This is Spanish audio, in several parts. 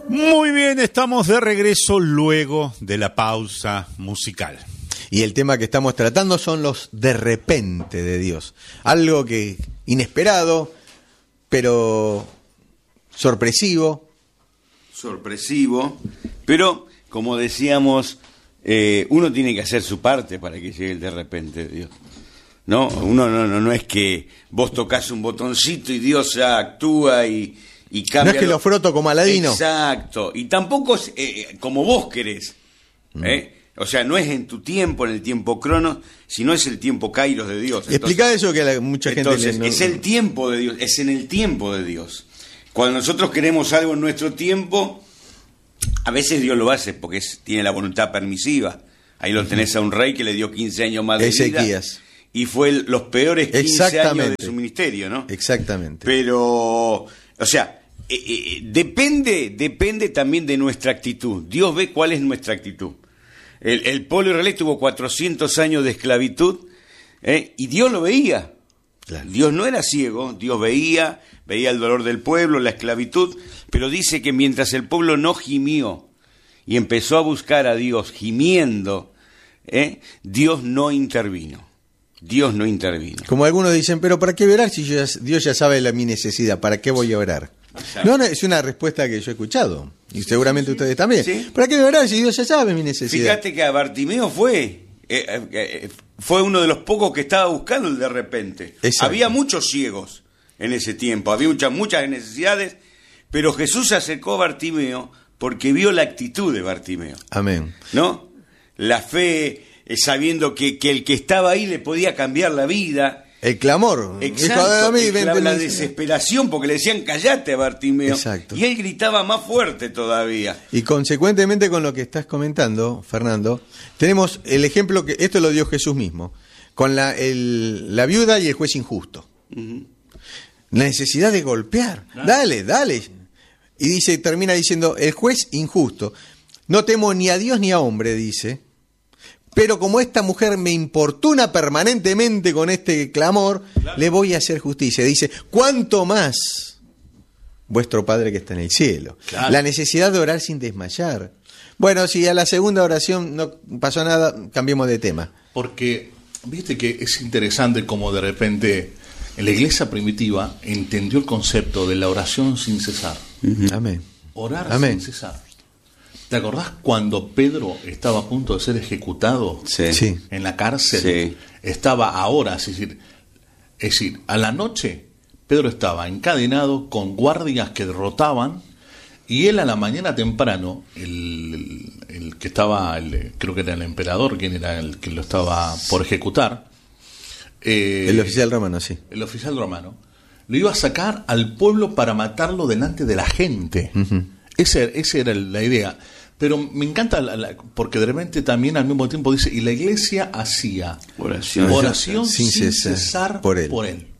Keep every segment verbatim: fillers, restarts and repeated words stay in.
Muy bien, estamos de regreso luego de la pausa musical. Y el tema que estamos tratando son los de repente de Dios. Algo que inesperado, pero sorpresivo. Sorpresivo, pero como decíamos, eh, uno tiene que hacer su parte para que llegue el de repente de Dios. No, uno no, no, no es que vos tocas un botoncito y Dios ya actúa y, y cambia. No es que lo froto como Aladino. Exacto, y tampoco es eh, como vos querés. ¿eh? Mm. O sea, no es en tu tiempo, en el tiempo cronos, sino es el tiempo kairos de Dios. Explica eso que a la, mucha gente entonces, le, no, es el tiempo de Dios, es en el tiempo de Dios. Cuando nosotros queremos algo en nuestro tiempo, a veces Dios lo hace porque es, tiene la voluntad permisiva. Ahí lo tenés a un rey que le dio quince años más de Ezequías. vida. Y fue el, los peores quince años de su ministerio, ¿no? Exactamente. Pero, o sea, eh, eh, depende, depende también de nuestra actitud. Dios ve cuál es nuestra actitud. El, el pueblo israelí tuvo cuatrocientos años de esclavitud, ¿eh? Y Dios lo veía. Claro. Dios no era ciego, Dios veía, veía el dolor del pueblo, la esclavitud, pero dice que mientras el pueblo no gimió y empezó a buscar a Dios gimiendo, ¿eh? Dios no intervino. Dios no intervino. Como algunos dicen, pero ¿para qué orar si yo ya, Dios ya sabe la, mi necesidad? ¿Para qué voy a orar? No, no, es una respuesta que yo he escuchado, y seguramente sí, sí. ustedes también. ¿Sí? ¿Para qué orar si Dios ya sabe mi necesidad? Fíjate que a Bartimeo fue, eh, eh, fue uno de los pocos que estaba buscando el de repente. Exacto. Había muchos ciegos en ese tiempo, había muchas, muchas necesidades, pero Jesús se acercó a Bartimeo porque vio la actitud de Bartimeo. Amén. ¿No? La fe, eh, sabiendo que, que el que estaba ahí le podía cambiar la vida. El clamor. Exacto, mí, el, la, la desesperación, porque le decían callate a Bartimeo. Exacto. Y él gritaba más fuerte todavía. Y consecuentemente con lo que estás comentando, Fernando, tenemos el ejemplo que esto lo dio Jesús mismo, con la, el, la viuda y el juez injusto. Uh-huh. La necesidad de golpear. Claro. Dale, dale. Y dice, termina diciendo, el juez injusto. No temo ni a Dios ni a hombre, dice. Pero como esta mujer me importuna permanentemente con este clamor, claro, le voy a hacer justicia. Dice, ¿cuánto más vuestro Padre que está en el cielo? Claro. La necesidad de orar sin desmayar. Bueno, si a la segunda oración no pasó nada, cambiemos de tema. Porque, viste que es interesante como de repente en la iglesia primitiva entendió el concepto de la oración sin cesar. Uh-huh. Amén. Orar Amén. sin cesar. ¿Te acordás cuando Pedro estaba a punto de ser ejecutado sí. Sí. en la cárcel? Sí. Estaba a horas, es decir, es decir, a la noche Pedro estaba encadenado con guardias que derrotaban y él a la mañana temprano, el, el, el que estaba, el, creo que era el emperador, quien era el que lo estaba por ejecutar. Eh, el oficial romano, sí. El oficial romano lo iba a sacar al pueblo para matarlo delante de la gente. Uh-huh. Esa, esa era la idea. Pero me encanta la, la, porque de repente también al mismo tiempo dice, y la iglesia hacía oración, oración sin, sin cesar, cesar por él. por él.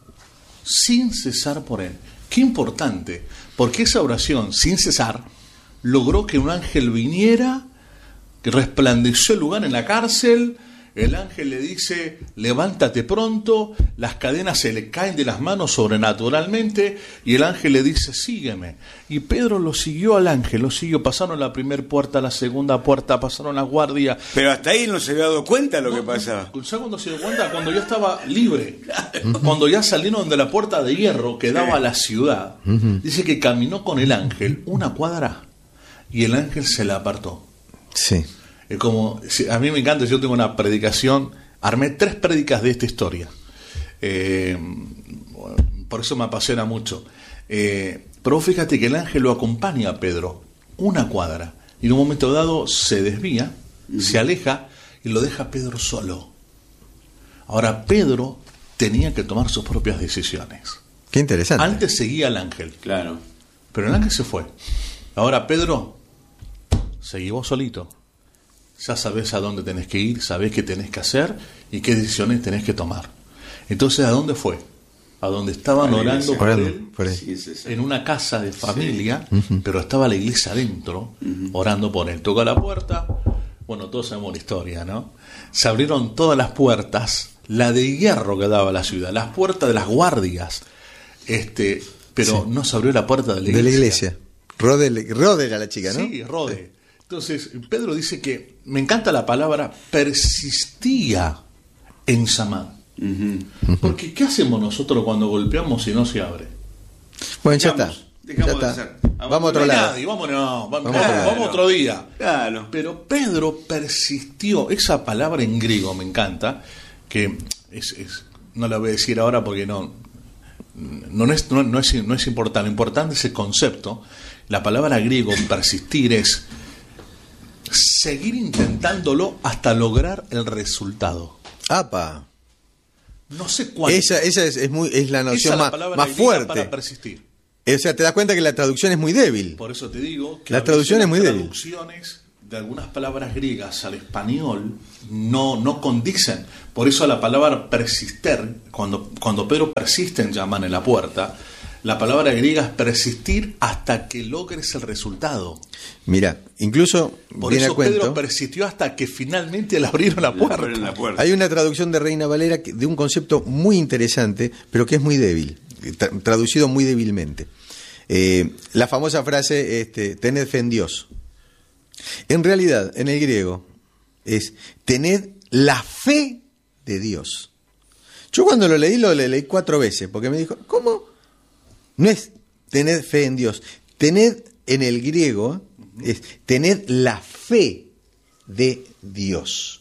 Sin cesar por él. Qué importante, porque esa oración sin cesar logró que un ángel viniera, que resplandeció el lugar en la cárcel. El ángel le dice, levántate pronto, las cadenas se le caen de las manos sobrenaturalmente, y el ángel le dice, sígueme. Y Pedro lo siguió al ángel, lo siguió, pasaron la primera puerta, la segunda puerta, pasaron la guardia. Pero hasta ahí no se había dado cuenta de lo no, que pasaba. ¿Sabes cuándo se dio cuenta? Cuando ya estaba libre, claro. Cuando ya salieron de la puerta de hierro que daba a la ciudad. Uh-huh. Dice que caminó con el ángel una cuadra, y el ángel se la apartó. Sí. Es como, a mí me encanta, yo tengo una predicación, armé tres prédicas de esta historia, eh, por eso me apasiona mucho, eh, pero fíjate que el ángel lo acompaña a Pedro una cuadra, y en un momento dado se desvía, uh-huh. se aleja, y lo deja a Pedro solo. Ahora Pedro tenía que tomar sus propias decisiones. Qué interesante. Antes seguía al ángel, claro, pero el ángel se fue. Ahora Pedro, seguí vos solito. Ya sabés a dónde tenés que ir, sabés qué tenés que hacer y qué decisiones tenés que tomar. Entonces, ¿a dónde fue? A donde estaban orando por él, por él. Sí, sí, sí. En una casa de familia, sí. uh-huh. pero estaba la iglesia adentro, uh-huh. orando por él. Toca la puerta, bueno, todos sabemos la historia, ¿no? Se abrieron todas las puertas, la de hierro que daba a la ciudad, las puertas de las guardias, este, pero sí. no se abrió la puerta de la iglesia. De la iglesia. Rode, Rode era la chica, ¿no? Sí, Rode. Entonces, Pedro dice que, me encanta la palabra, persistía en llamar. Uh-huh. Porque, ¿qué hacemos nosotros cuando golpeamos y no se abre? Bueno, ya Dejamos, está. dejamos ya de está. hacer. Vamos a otro no lado. Nadie, vámonos, vamos, Vamos vamos, otro vamos otro día. Claro. Pero Pedro persistió. Esa palabra en griego me encanta, que es, es no la voy a decir ahora porque no, no, es, no, no, es, no es importante. Lo importante es el concepto. La palabra griego, persistir, es seguir intentándolo hasta lograr el resultado. ¡Apa! No sé cuánto. Esa, esa es, es, muy, es la noción Esa es más, la más fuerte. para persistir. O sea, te das cuenta que la traducción es muy débil. Por eso te digo que la traducción es muy débil. Las traducciones de algunas palabras griegas al español no, no condicen. Por eso la palabra persister, cuando, cuando Pedro persiste en llamar en la puerta, la palabra griega es persistir hasta que logres el resultado. Mira, incluso por viene eso a cuento, Pedro persistió hasta que finalmente le abrieron la puerta. Le abrieron la puerta. Hay una traducción de Reina Valera que, de un concepto muy interesante, pero que es muy débil, tra- traducido muy débilmente. Eh, la famosa frase, este, tened fe en Dios. En realidad, en el griego, es tened la fe de Dios. Yo cuando lo leí, lo leí cuatro veces, porque me dijo, ¿cómo? No es tened fe en Dios. Tened en el griego, es tened la fe de Dios.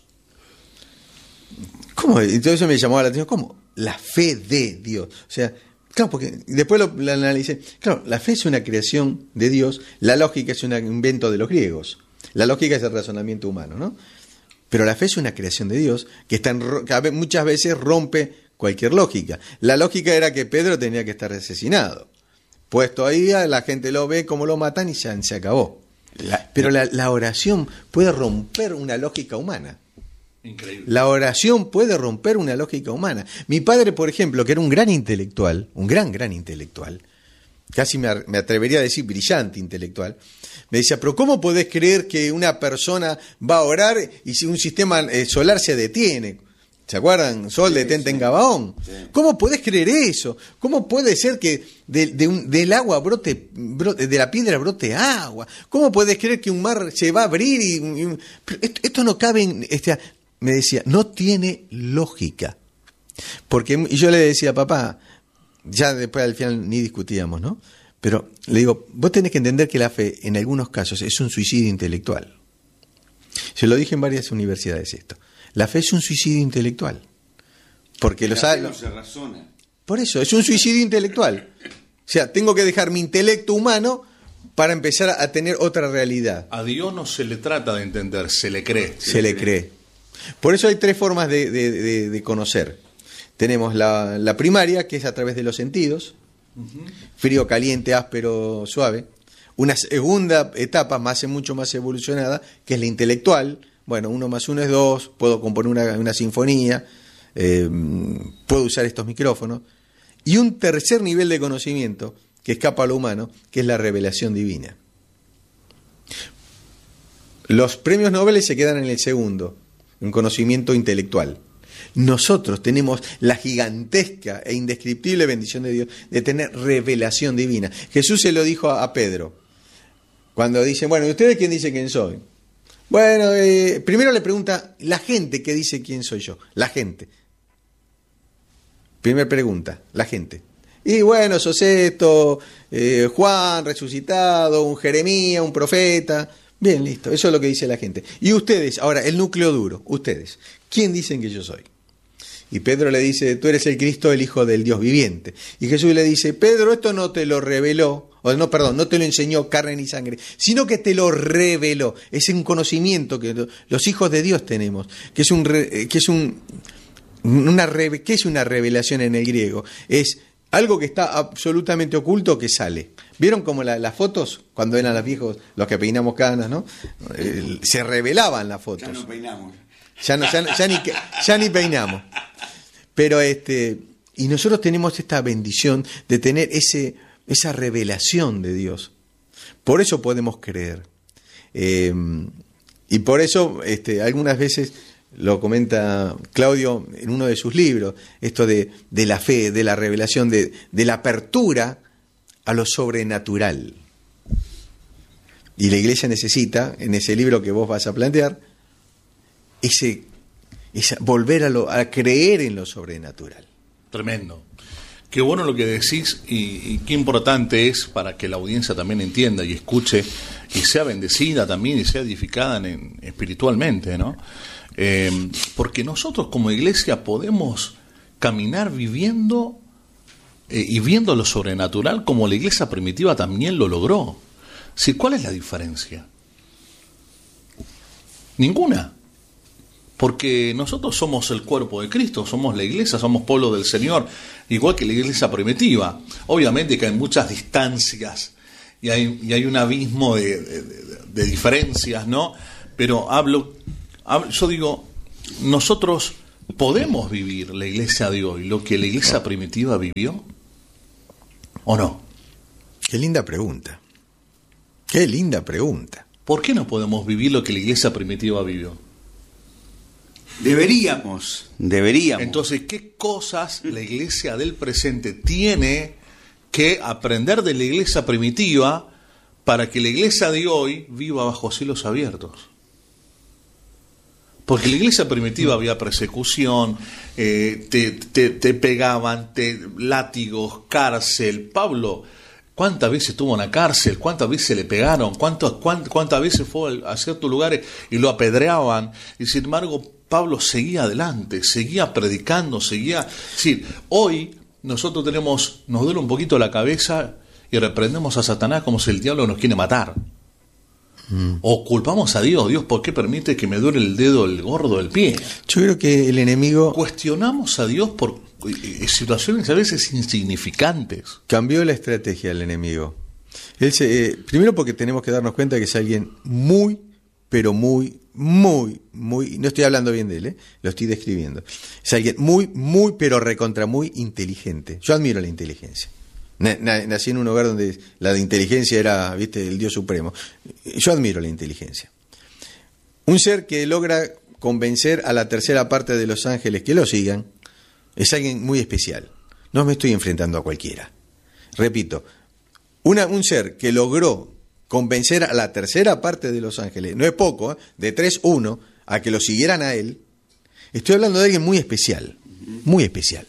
¿Cómo? Entonces eso me llamó la atención. ¿Cómo? La fe de Dios. O sea, claro, porque después lo, lo analicé. Claro, la fe es una creación de Dios, la lógica es un invento de los griegos. La lógica es el razonamiento humano, ¿no? Pero la fe es una creación de Dios que, está en, que muchas veces rompe cualquier lógica. La lógica era que Pedro tenía que estar asesinado. Puesto ahí, la gente lo ve, cómo lo matan y ya se acabó. La, pero la, la oración puede romper una lógica humana. Increíble. La oración puede romper una lógica humana. Mi padre, por ejemplo, que era un gran intelectual, un gran, gran intelectual, casi me, me atrevería a decir brillante intelectual, me decía, pero ¿cómo podés creer que una persona va a orar y si un sistema eh, solar se detiene? ¿Se acuerdan? Sol Sí, detente sí. en Gabaón. Sí. ¿Cómo podés creer eso? ¿Cómo puede ser que de, de un, del agua brote, brote, de la piedra brote agua? ¿Cómo podés creer que un mar se va a abrir? Y, y esto, esto no cabe en... Este, me decía, no tiene lógica. Porque y yo le decía, papá, ya después al final ni discutíamos, ¿no? Pero le digo, vos tenés que entender que la fe en algunos casos es un suicidio intelectual. Se lo dije en varias universidades esto. La fe es un suicidio intelectual. Porque los La fe ha- no se razona. Por eso, es un suicidio intelectual. O sea, tengo que dejar mi intelecto humano para empezar a tener otra realidad. A Dios no se le trata de entender, se le cree. Se le cree. Por eso hay tres formas de, de- de- de conocer. Tenemos la, la primaria, que es a través de los sentidos. Frío, caliente, áspero, suave. Una segunda etapa, más mucho más evolucionada, que es la intelectual. Bueno, uno más uno es dos, puedo componer una, una sinfonía, eh, puedo usar estos micrófonos. Y un tercer nivel de conocimiento, que escapa a lo humano, que es la revelación divina. Los premios Nobel se quedan en el segundo, un conocimiento intelectual. Nosotros tenemos la gigantesca e indescriptible bendición de Dios de tener revelación divina. Jesús se lo dijo a, a Pedro, cuando dicen, bueno, ¿y ustedes quién dice quién soy? Bueno, eh, primero le pregunta, la gente que dice quién soy yo, la gente. Primer pregunta, la gente. Y bueno, sos esto, eh, Juan resucitado, un Jeremías, un profeta. Bien, listo, eso es lo que dice la gente. Y ustedes, ahora, el núcleo duro, ustedes, ¿quién dicen que yo soy? Y Pedro le dice, tú eres el Cristo, el Hijo del Dios viviente. Y Jesús le dice, Pedro, esto no te lo reveló, o no, perdón, no te lo enseñó carne ni sangre, sino que te lo reveló. Es un conocimiento que los hijos de Dios tenemos, que es un, que es un, una, ¿qué es una revelación en el griego? Es algo que está absolutamente oculto que sale. ¿Vieron como la, las fotos, cuando eran los viejos, los que peinamos canas, ¿no? Eh, se revelaban las fotos. Ya no peinamos. Ya, no, ya, ya, ni, ya ni peinamos. Pero este, y nosotros tenemos esta bendición de tener ese, esa revelación de Dios. Por eso podemos creer. Eh, y por eso este, algunas veces lo comenta Claudio en uno de sus libros, esto de, de la fe, de la revelación, de, de la apertura a lo sobrenatural. Y la iglesia necesita, en ese libro que vos vas a plantear, ese, esa, volver a, lo, a creer en lo sobrenatural. Tremendo. Qué bueno lo que decís y, y qué importante es para que la audiencia también entienda y escuche y sea bendecida también y sea edificada en, espiritualmente, ¿no? Eh, porque nosotros como iglesia podemos caminar viviendo eh, y viendo lo sobrenatural como la iglesia primitiva también lo logró. Sí, ¿cuál es la diferencia? Ninguna. Porque nosotros somos el cuerpo de Cristo, somos la iglesia, somos pueblo del Señor, igual que la iglesia primitiva. Obviamente que hay muchas distancias y hay, y hay un abismo de, de, de, de diferencias, ¿no? Pero hablo, hablo, yo digo, nosotros podemos vivir la iglesia de hoy, lo que la iglesia primitiva vivió, ¿o no? Qué linda pregunta. Qué linda pregunta. ¿Por qué no podemos vivir lo que la iglesia primitiva vivió? Deberíamos, deberíamos. Entonces, ¿qué cosas la iglesia del presente tiene que aprender de la iglesia primitiva para que la iglesia de hoy viva bajo cielos abiertos? Porque en la iglesia primitiva había persecución, eh, te, te, te pegaban, te, látigos, cárcel. Pablo, ¿cuántas veces estuvo en la cárcel? ¿Cuántas veces le pegaron? ¿Cuántas, cuántas, cuántas veces fue a ciertos lugares y lo apedreaban? Y sin embargo, Pablo seguía adelante, seguía predicando, seguía... Es decir, hoy nosotros tenemos, nos duele un poquito la cabeza y reprendemos a Satanás como si el diablo nos quiere matar. Mm. O culpamos a Dios, Dios, ¿por qué permite que me duele el dedo, el gordo del pie? Yo creo que el enemigo... Cuestionamos a Dios por eh, situaciones a veces insignificantes. Cambió la estrategia del enemigo. Él se, eh, primero porque tenemos que darnos cuenta que es alguien muy, pero muy... muy, muy, no estoy hablando bien de él, ¿eh? Lo estoy describiendo. Es alguien muy, muy, pero recontra muy inteligente. Yo admiro la inteligencia. Nací en un hogar donde la de inteligencia era, viste, el Dios supremo. Yo admiro la inteligencia. Un ser que logra convencer a la tercera parte de los ángeles que lo sigan es alguien muy especial. No me estoy enfrentando a cualquiera. Repito, una, un ser que logró convencer a la tercera parte de los ángeles, no es poco, ¿eh? De tres, uno, a que lo siguieran a él. Estoy hablando de alguien muy especial, muy especial.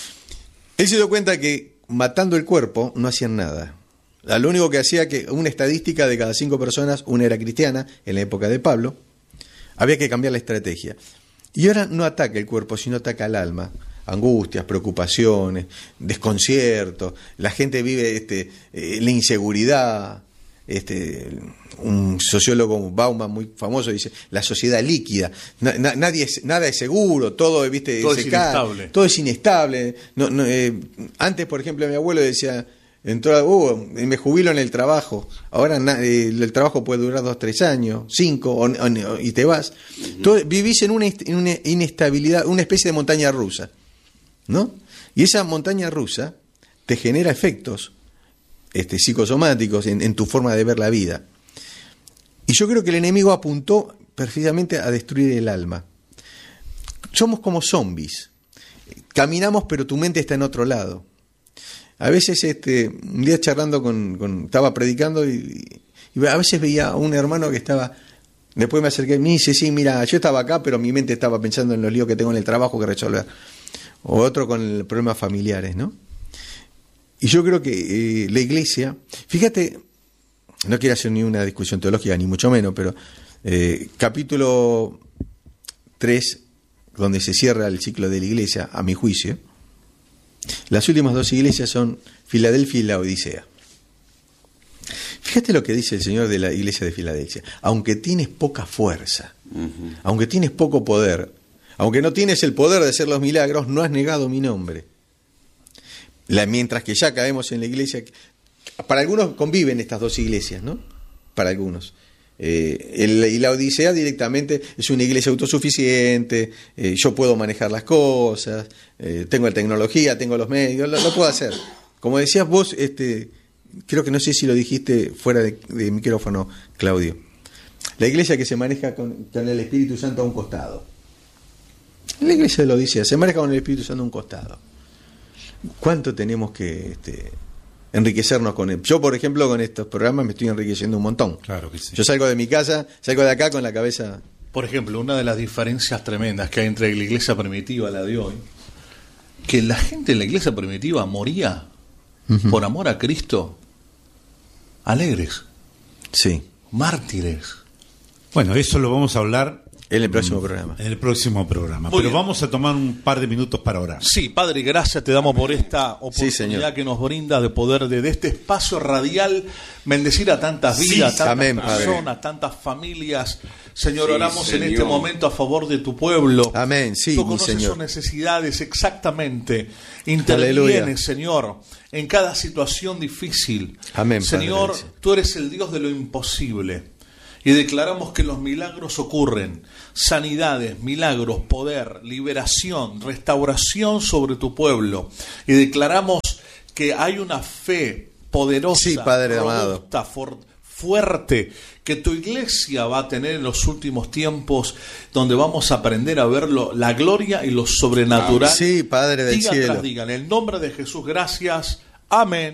Él se dio cuenta que matando el cuerpo no hacían nada. Lo único que hacía, que una estadística de cada cinco personas, una era cristiana, en la época de Pablo, había que cambiar la estrategia. Y ahora no ataca el cuerpo, sino ataca el alma. Angustias, preocupaciones, desconcierto, la gente vive este, eh, la inseguridad. Este, un sociólogo Bauman muy famoso dice la sociedad líquida, na, na, nadie es, nada es seguro, todo, viste, todo se es cae, inestable, todo es inestable. No, no, eh, antes, por ejemplo, mi abuelo decía, entró, uh, me jubilo en el trabajo, ahora na, eh, el trabajo puede durar dos, tres años, cinco, o, o, y te vas. Uh-huh. Todo, vivís en una, en una inestabilidad, una especie de montaña rusa, ¿no? Y esa montaña rusa te genera efectos Este, psicosomáticos en, en tu forma de ver la vida. Y yo creo que el enemigo apuntó precisamente a destruir el alma. Somos como zombies. Caminamos, pero tu mente está en otro lado. A veces, este, un día charlando con, con estaba predicando y, y a veces veía a un hermano que estaba, después me acerqué y me dice, sí, mira, yo estaba acá, pero mi mente estaba pensando en los líos que tengo en el trabajo que resolver. O otro con los problemas familiares, ¿no? Y yo creo que eh, la iglesia, fíjate, no quiero hacer ni una discusión teológica, ni mucho menos, pero eh, capítulo tres, donde se cierra el ciclo de la iglesia, a mi juicio, las últimas dos iglesias son Filadelfia y la Odisea. Fíjate lo que dice el Señor de la iglesia de Filadelfia. Aunque tienes poca fuerza, uh-huh. aunque tienes poco poder, aunque no tienes el poder de hacer los milagros, no has negado mi nombre. La, mientras que ya caemos en la iglesia, para algunos conviven estas dos iglesias, ¿no? Para algunos. Eh, el, y la Odisea directamente es una iglesia autosuficiente, eh, yo puedo manejar las cosas, eh, tengo la tecnología, tengo los medios, lo, lo puedo hacer. Como decías vos, este, creo que no sé si lo dijiste fuera de, de micrófono, Claudio. La iglesia que se maneja con, con el Espíritu Santo a un costado. La iglesia de la Odisea se maneja con el Espíritu Santo a un costado. ¿Cuánto tenemos que este, enriquecernos con él. Yo, por ejemplo, con estos programas me estoy enriqueciendo un montón. Claro que sí. Yo salgo de mi casa, salgo de acá con la cabeza... Por ejemplo, una de las diferencias tremendas que hay entre la iglesia primitiva y la de hoy, que la gente en la iglesia primitiva moría uh-huh. por amor a Cristo, alegres, sí, mártires. Bueno, eso lo vamos a hablar en el próximo programa. En el próximo programa. Muy Pero bien. vamos a tomar un par de minutos para orar. Sí, Padre, gracias te damos por esta oportunidad sí, que nos brinda de poder desde este espacio radial bendecir a tantas vidas, Sí, tantas amén, personas, Padre. tantas familias. Señor, Sí, oramos Señor. en este momento a favor de tu pueblo. Amén, sí, Tú mi conoces Señor. sus necesidades exactamente. Interviene, Aleluya. Señor, en cada situación difícil. Amén, Padre, Señor, dice. tú eres el Dios de lo imposible. Y declaramos que los milagros ocurren, sanidades, milagros, poder, liberación, restauración sobre tu pueblo. Y declaramos que hay una fe poderosa, Sí, Padre amado. robusta, for- fuerte, que tu iglesia va a tener en los últimos tiempos, donde vamos a aprender a ver lo- la gloria y lo sobrenatural. Sí, Padre del Diga cielo. tras diga, en el nombre de Jesús, gracias. Amén.